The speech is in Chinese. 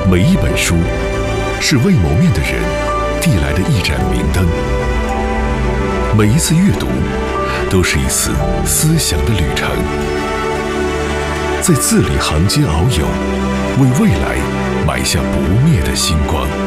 每一本书是未谋面的人递来的一盏明灯，每一次阅读都是一次思想的旅程。在字里行间遨游，为未来埋下不灭的星光。